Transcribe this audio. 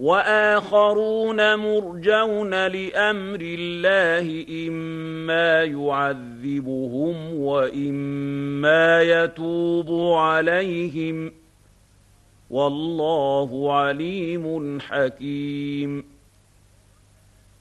وآخرون مرجون لأمر الله إما يعذبهم وإما يتوب عليهم، والله عليم حكيم.